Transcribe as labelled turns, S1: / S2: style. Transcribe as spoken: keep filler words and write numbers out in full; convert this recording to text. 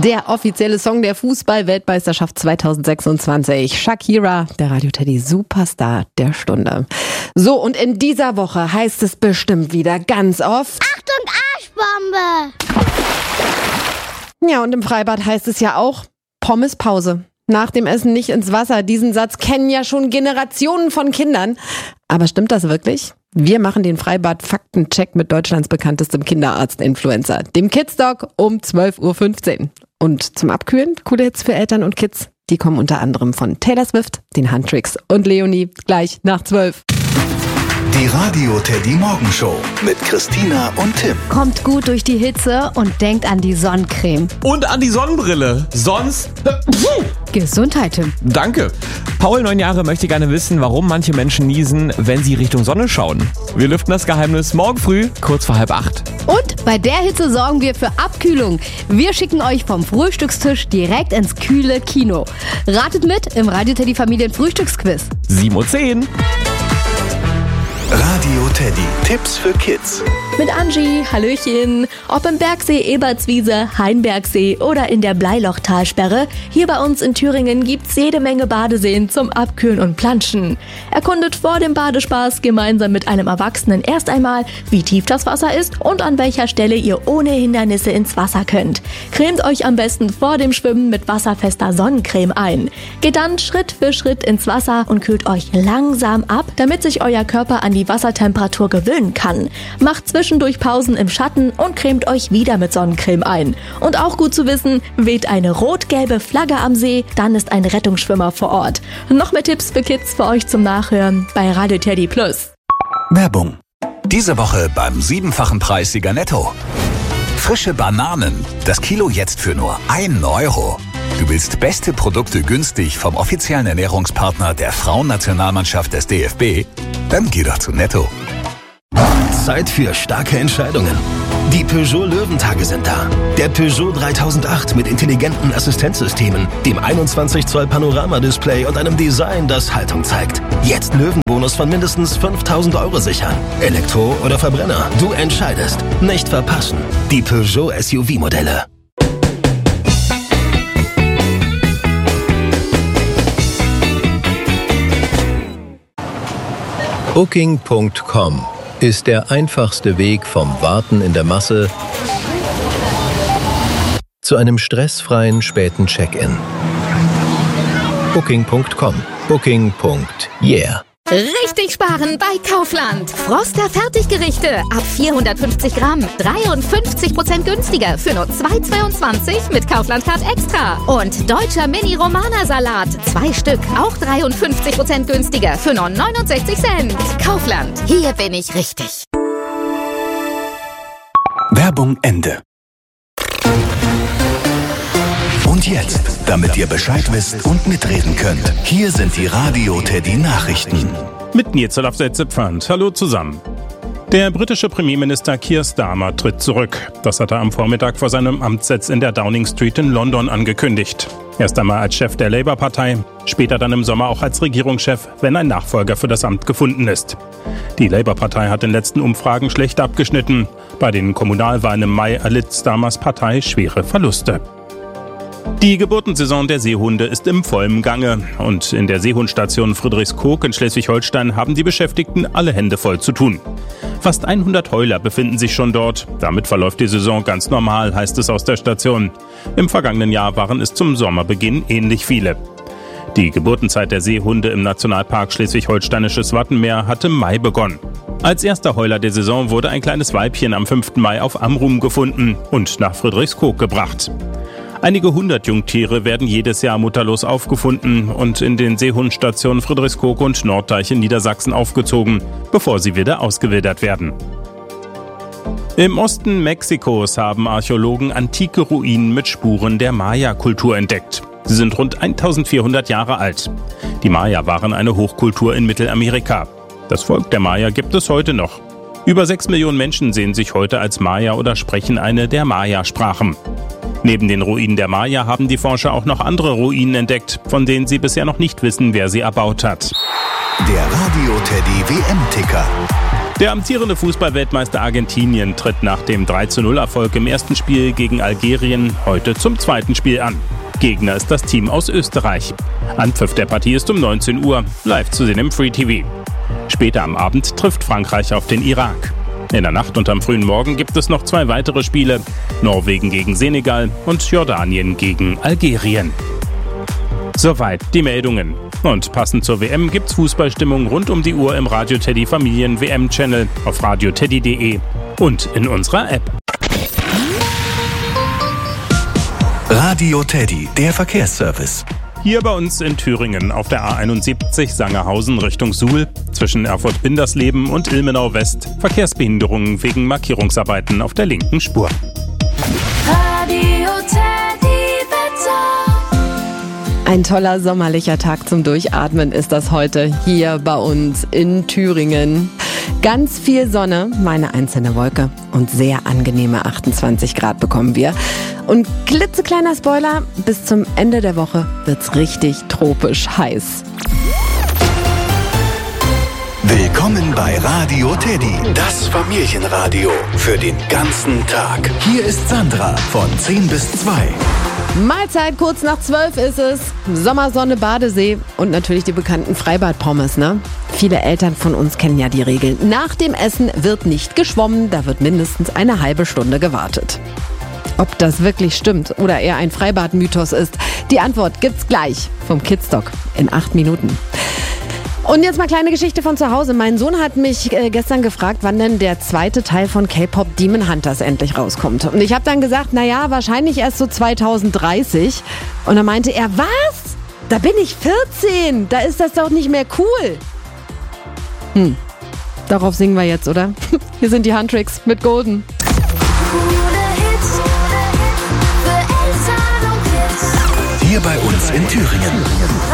S1: Der offizielle Song der Fußball-Weltmeisterschaft zweitausendsechsundzwanzig. Shakira, der Radio Teddy Superstar der Stunde. So, und in dieser Woche heißt es bestimmt wieder ganz oft:
S2: Achtung, Arschbombe!
S1: Ja, und im Freibad heißt es ja auch Pommespause. Nach dem Essen nicht ins Wasser. Diesen Satz kennen ja schon Generationen von Kindern. Aber stimmt das wirklich? Wir machen den Freibad-Faktencheck mit Deutschlands bekanntestem Kinderarzt-Influencer, dem Kidsdoc, um zwölf Uhr fünfzehn. Und zum Abkühlen, coole Hits für Eltern und Kids, die kommen unter anderem von Taylor Swift, den Handtricks und Leonie gleich nach zwölf.
S3: Die Radio Teddy Morgenshow mit Christina und Tim.
S4: Kommt gut durch die Hitze und denkt an die Sonnencreme.
S5: Und an die Sonnenbrille. Sonst...
S4: Gesundheit, Tim.
S5: Danke. Paul, neun Jahre, möchte gerne wissen, warum manche Menschen niesen, wenn sie Richtung Sonne schauen. Wir lüften das Geheimnis morgen früh, kurz vor halb acht.
S4: Und bei der Hitze sorgen wir für Abkühlung. Wir schicken euch vom Frühstückstisch direkt ins kühle Kino. Ratet mit im Radio Teddy Familien Frühstücksquiz.
S5: sieben Uhr zehn.
S3: Radio Teddy. Tipps für Kids.
S6: Mit Angie, Hallöchen. Ob im Bergsee Ebertswiese, Hainbergsee oder in der Bleilochtalsperre, hier bei uns in Thüringen gibt's jede Menge Badeseen zum Abkühlen und Planschen. Erkundet vor dem Badespaß gemeinsam mit einem Erwachsenen erst einmal, wie tief das Wasser ist und an welcher Stelle ihr ohne Hindernisse ins Wasser könnt. Cremt euch am besten vor dem Schwimmen mit wasserfester Sonnencreme ein. Geht dann Schritt für Schritt ins Wasser und kühlt euch langsam ab, damit sich euer Körper an die Wassertemperatur gewöhnen kann. Macht zwischendurch Pausen im Schatten und cremt euch wieder mit Sonnencreme ein. Und auch gut zu wissen, weht eine rot-gelbe Flagge am See, dann ist ein Rettungsschwimmer vor Ort. Noch mehr Tipps für Kids für euch zum Nachhören bei Radio Teddy Plus.
S3: Werbung. Diese Woche beim siebenfachen Preissieger Netto. Frische Bananen. Das Kilo jetzt für nur ein Euro. Du willst beste Produkte günstig vom offiziellen Ernährungspartner der Frauennationalmannschaft des D F B? Dann geh doch zu Netto.
S7: Zeit für starke Entscheidungen. Die Peugeot Löwentage sind da. Der Peugeot dreitausendacht mit intelligenten Assistenzsystemen, dem einundzwanzig Zoll Panoramadisplay und einem Design, das Haltung zeigt. Jetzt Löwenbonus von mindestens fünftausend Euro sichern. Elektro oder Verbrenner, du entscheidest. Nicht verpassen. Die Peugeot S U V-Modelle.
S8: Booking Punkt com ist der einfachste Weg vom Warten in der Masse zu einem stressfreien späten Check-in. Booking Punkt com. Booking. Yeah.
S9: Richtig sparen bei Kaufland. Froster Fertiggerichte ab vierhundertfünfzig Gramm. dreiundfünfzig Prozent günstiger für nur zwei Euro zweiundzwanzig mit Kaufland-Card Extra. Und deutscher Mini-Romana-Salat. Zwei Stück, auch dreiundfünfzig Prozent günstiger für nur neunundsechzig Cent. Kaufland, hier bin ich richtig.
S3: Werbung Ende. Und jetzt, damit ihr Bescheid wisst und mitreden könnt, hier sind die Radio Teddy Nachrichten.
S10: Mit Nils Pfand. Hallo zusammen. Der britische Premierminister Keir Starmer tritt zurück. Das hat er am Vormittag vor seinem Amtssitz in der Downing Street in London angekündigt. Erst einmal als Chef der Labour-Partei, später dann im Sommer auch als Regierungschef, wenn ein Nachfolger für das Amt gefunden ist. Die Labour-Partei hat in den letzten Umfragen schlecht abgeschnitten. Bei den Kommunalwahlen im Mai erlitt Starmers Partei schwere Verluste. Die Geburtensaison der Seehunde ist im vollen Gange und in der Seehundstation Friedrichskoog in Schleswig-Holstein haben die Beschäftigten alle Hände voll zu tun. Fast hundert Heuler befinden sich schon dort. Damit verläuft die Saison ganz normal, heißt es aus der Station. Im vergangenen Jahr waren es zum Sommerbeginn ähnlich viele. Die Geburtenzeit der Seehunde im Nationalpark Schleswig-Holsteinisches Wattenmeer hat im Mai begonnen. Als erster Heuler der Saison wurde ein kleines Weibchen am fünften Mai auf Amrum gefunden und nach Friedrichskoog gebracht. Einige hundert Jungtiere werden jedes Jahr mutterlos aufgefunden und in den Seehundstationen Friedrichskoog und Norddeich in Niedersachsen aufgezogen, bevor sie wieder ausgewildert werden. Im Osten Mexikos haben Archäologen antike Ruinen mit Spuren der Maya-Kultur entdeckt. Sie sind rund eintausendvierhundert Jahre alt. Die Maya waren eine Hochkultur in Mittelamerika. Das Volk der Maya gibt es heute noch. Über sechs Millionen Menschen sehen sich heute als Maya oder sprechen eine der Maya-Sprachen. Neben den Ruinen der Maya haben die Forscher auch noch andere Ruinen entdeckt, von denen sie bisher noch nicht wissen, wer sie erbaut hat.
S3: Der Radio Teddy W M-Ticker.
S10: Der amtierende Fußballweltmeister Argentinien tritt nach dem drei zu null Erfolg im ersten Spiel gegen Algerien heute zum zweiten Spiel an. Gegner ist das Team aus Österreich. Anpfiff der Partie ist um neunzehn Uhr, live zu sehen im Free T V. Später am Abend trifft Frankreich auf den Irak. In der Nacht und am frühen Morgen gibt es noch zwei weitere Spiele: Norwegen gegen Senegal und Jordanien gegen Algerien. Soweit die Meldungen. Und passend zur W M gibt's Fußballstimmung rund um die Uhr im Radio Teddy Familien W M-Channel auf radio teddy punkt de und in unserer App.
S3: Radio Teddy, der Verkehrsservice.
S10: Hier bei uns in Thüringen auf der A einundsiebzig Sangerhausen Richtung Suhl zwischen Erfurt-Bindersleben und Ilmenau West Verkehrsbehinderungen wegen Markierungsarbeiten auf der linken Spur.
S6: Radio Teddy Wetter.
S1: Ein toller sommerlicher Tag zum Durchatmen ist das heute hier bei uns in Thüringen. Ganz viel Sonne, meine einzelne Wolke und sehr angenehme achtundzwanzig Grad bekommen wir. Und klitzekleiner Spoiler, bis zum Ende der Woche wird's richtig tropisch heiß.
S3: Willkommen bei Radio Teddy, das Familienradio für den ganzen Tag. Hier ist Sandra von zehn bis zwei.
S1: Mahlzeit, kurz nach zwölf ist es. Sommersonne, Badesee und natürlich die bekannten Freibad-Pommes, ne? Viele Eltern von uns kennen ja die Regeln. Nach dem Essen wird nicht geschwommen, da wird mindestens eine halbe Stunde gewartet. Ob das wirklich stimmt oder eher ein Freibad-Mythos ist, die Antwort gibt's gleich vom Kidsdoc in acht Minuten. Und jetzt mal kleine Geschichte von zu Hause. Mein Sohn hat mich äh, gestern gefragt, wann denn der zweite Teil von K-Pop Demon Hunters endlich rauskommt. Und ich habe dann gesagt, naja, wahrscheinlich erst so zwanzig dreißig. Und dann meinte er, was? Da bin ich vierzehn. Da ist das doch nicht mehr cool. Hm, darauf singen wir jetzt, oder? Hier sind die Huntrix mit Golden.
S3: Hier bei uns in Thüringen.